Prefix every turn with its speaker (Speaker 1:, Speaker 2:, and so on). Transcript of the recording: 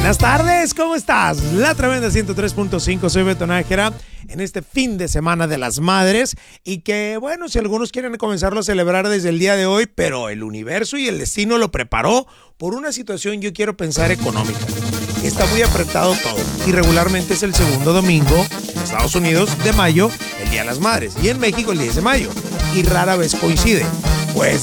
Speaker 1: Buenas tardes, ¿cómo estás? La Tremenda 103.5, soy Beto Nájera en este fin de semana de las madres y que, bueno, si algunos quieren comenzarlo a celebrar desde el día de hoy, pero el universo y el destino lo preparó por una situación, yo quiero pensar, económica. Está muy apretado todo y regularmente es el segundo domingo en Estados Unidos de mayo, el Día de las Madres, y en México el 10 de mayo, y rara vez coincide.